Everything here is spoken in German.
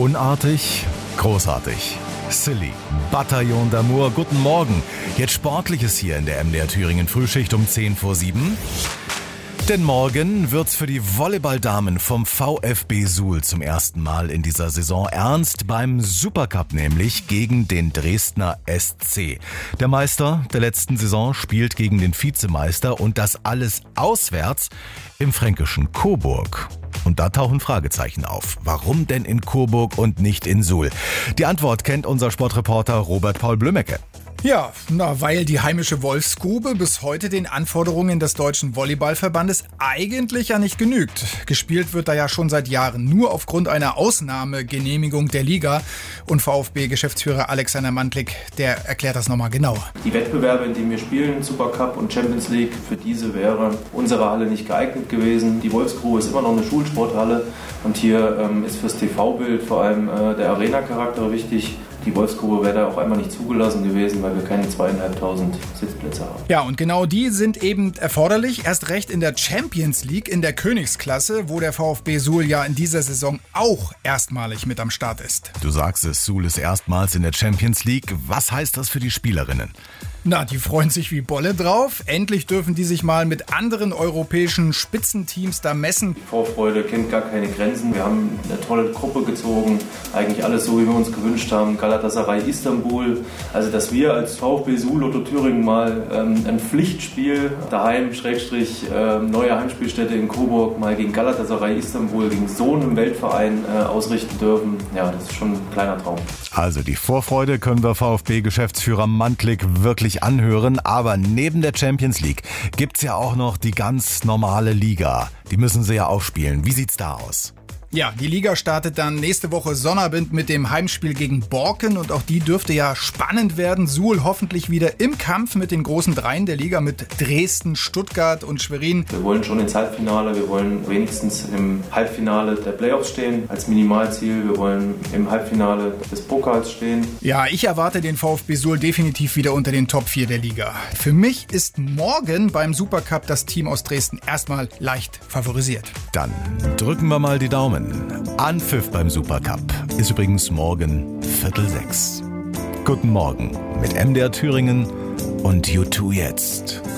Unartig, großartig. Silly, Bataillon d'Amour, guten Morgen. Jetzt Sportliches hier in der MDR Thüringen Frühschicht um 10 vor 7. Denn morgen wird's für die Volleyballdamen vom VfB Suhl zum ersten Mal in dieser Saison ernst, beim Supercup nämlich gegen den Dresdner SC. Der Meister der letzten Saison spielt gegen den Vizemeister und das alles auswärts im fränkischen Coburg. Und da tauchen Fragezeichen auf. Warum denn in Coburg und nicht in Suhl? Die Antwort kennt unser Sportreporter Robert Paul Blümecke. Ja, weil die heimische Wolfsgrube bis heute den Anforderungen des Deutschen Volleyballverbandes eigentlich ja nicht genügt. Gespielt wird da ja schon seit Jahren nur aufgrund einer Ausnahmegenehmigung der Liga. Und VfB-Geschäftsführer Alexander Mantlik, der erklärt das nochmal genauer. Die Wettbewerbe, in denen wir spielen, Supercup und Champions League, für diese wäre unsere Halle nicht geeignet gewesen. Die Wolfsgrube ist immer noch eine Schulsporthalle und hier ist fürs TV-Bild vor allem der Arena-Charakter wichtig. Die Wolfsgrube wäre da auch einmal nicht zugelassen gewesen, weil wir keine 2.500 Sitzplätze haben. Ja, und genau die sind eben erforderlich. Erst recht in der Champions League, in der Königsklasse, wo der VfB Suhl ja in dieser Saison auch erstmalig mit am Start ist. Du sagst es, Suhl ist erstmals in der Champions League. Was heißt das für die Spielerinnen? Na, die freuen sich wie Bolle drauf. Endlich dürfen die sich mal mit anderen europäischen Spitzenteams da messen. Die Vorfreude kennt gar keine Grenzen. Wir haben eine tolle Gruppe gezogen. Eigentlich alles so, wie wir uns gewünscht haben. Galatasaray Istanbul. Also, dass wir als VfB Suhl Lotto Thüringen mal ein Pflichtspiel daheim, neue Heimspielstätte in Coburg, mal gegen Galatasaray Istanbul, gegen so einen Weltverein ausrichten dürfen. Ja, das ist schon ein kleiner Traum. Also die Vorfreude können wir VfB-Geschäftsführer Mantlik wirklich anhören, aber neben der Champions League gibt's ja auch noch die ganz normale Liga. Die müssen sie ja auch spielen. Wie sieht's da aus? Ja, die Liga startet dann nächste Woche Sonnabend mit dem Heimspiel gegen Borken und auch die dürfte ja spannend werden. Suhl hoffentlich wieder im Kampf mit den großen Dreien der Liga, mit Dresden, Stuttgart und Schwerin. Wir wollen schon ins Halbfinale, wir wollen wenigstens im Halbfinale der Playoffs stehen als Minimalziel. Wir wollen im Halbfinale des Pokals stehen. Ja, ich erwarte den VfB Suhl definitiv wieder unter den Top 4 der Liga. Für mich ist morgen beim Supercup das Team aus Dresden erstmal leicht favorisiert. Dann drücken wir mal die Daumen. Anpfiff beim Supercup ist übrigens morgen 5:45. Guten Morgen mit MDR Thüringen und U2 jetzt.